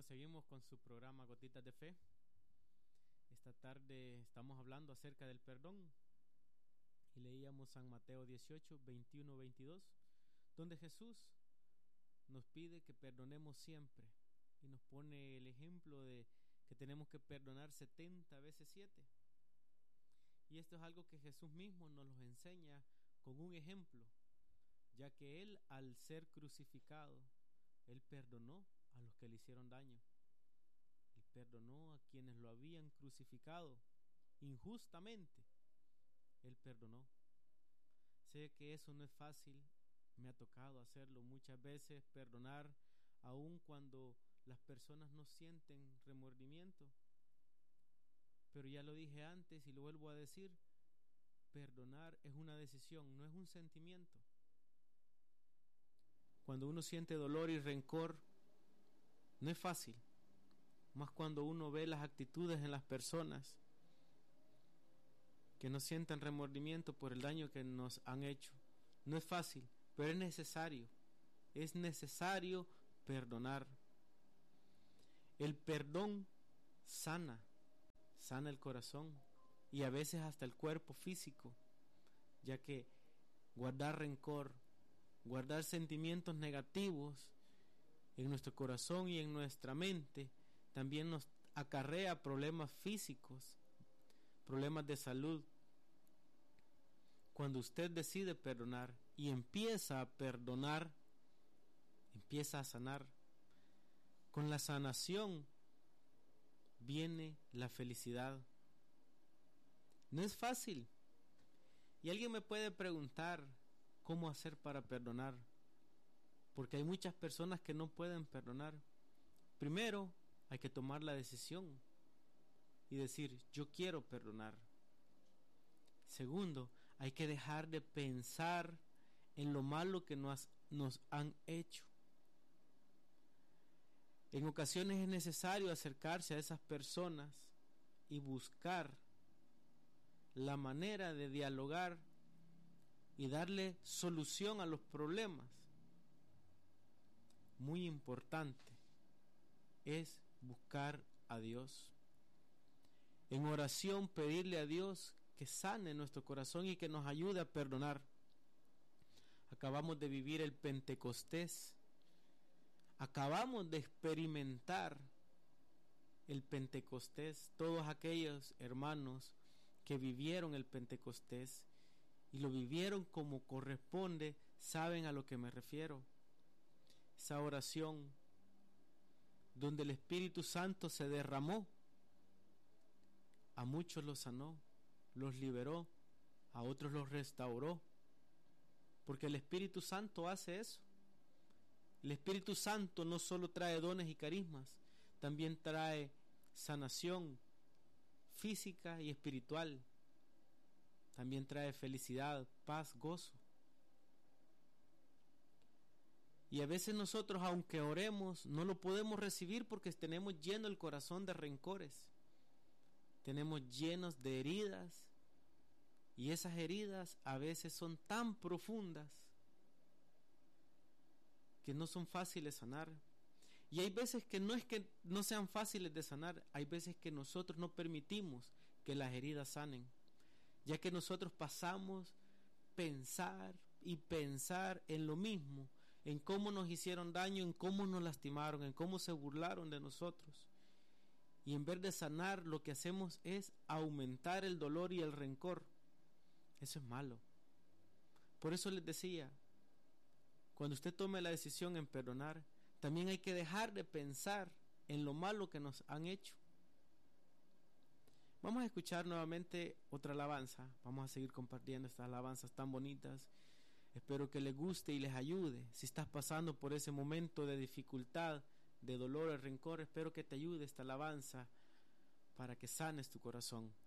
Seguimos con su programa Gotitas de Fe. Esta tarde estamos hablando acerca del perdón y leíamos San Mateo 18, 21, 22, donde Jesús nos pide que perdonemos siempre y nos pone el ejemplo de que tenemos que perdonar 70 veces 7. Y esto es algo que Jesús mismo nos lo enseña con un ejemplo, ya que Él, al ser crucificado, Él perdonó a los que le hicieron daño. Él perdonó a quienes lo habían crucificado injustamente. Él perdonó. Sé que eso no es fácil, me ha tocado hacerlo muchas veces, perdonar aun cuando las personas no sienten remordimiento. Pero ya lo dije antes y lo vuelvo a decir, perdonar es una decisión, no es un sentimiento. Cuando uno siente dolor y rencor, no es fácil, más cuando uno ve las actitudes en las personas que no sientan remordimiento por el daño que nos han hecho. No es fácil, pero es necesario perdonar. El perdón sana el corazón y a veces hasta el cuerpo físico, ya que guardar rencor, guardar sentimientos negativos en nuestro corazón y en nuestra mente también nos acarrea problemas físicos, problemas de salud. Cuando usted decide perdonar y empieza a perdonar, empieza a sanar. Con la sanación viene la felicidad. No es fácil. Y alguien me puede preguntar cómo hacer para perdonar, porque hay muchas personas que no pueden perdonar. Primero, hay que tomar la decisión y decir, yo quiero perdonar. Segundo, hay que dejar de pensar en lo malo que nos han hecho. En ocasiones es necesario acercarse a esas personas y buscar la manera de dialogar y darle solución a los problemas. Muy importante es buscar a Dios. En oración pedirle a Dios que sane nuestro corazón y que nos ayude a perdonar. Acabamos de vivir el Pentecostés. Acabamos de experimentar el Pentecostés. Todos aquellos hermanos que vivieron el Pentecostés y lo vivieron como corresponde, saben a lo que me refiero. Esa oración donde el Espíritu Santo se derramó, a muchos los sanó, los liberó, a otros los restauró, porque el Espíritu Santo hace eso. El Espíritu Santo no solo trae dones y carismas, también trae sanación física y espiritual, también trae felicidad, paz, gozo. Y a veces nosotros, aunque oremos, no lo podemos recibir porque tenemos lleno el corazón de rencores, tenemos llenos de heridas, y esas heridas a veces son tan profundas que no son fáciles de sanar. Y hay veces que no es que no sean fáciles de sanar, hay veces que nosotros no permitimos que las heridas sanen, ya que nosotros pasamos pensar y pensar en lo mismo, en cómo nos hicieron daño, en cómo nos lastimaron, en cómo se burlaron de nosotros. Y en vez de sanar, lo que hacemos es aumentar el dolor y el rencor. Eso es malo. Por eso les decía, cuando usted tome la decisión en perdonar, también hay que dejar de pensar en lo malo que nos han hecho. Vamos a escuchar nuevamente otra alabanza. Vamos a seguir compartiendo estas alabanzas tan bonitas. Espero que les guste y les ayude. Si estás pasando por ese momento de dificultad, de dolor o rencor, espero que te ayude esta alabanza para que sanes tu corazón.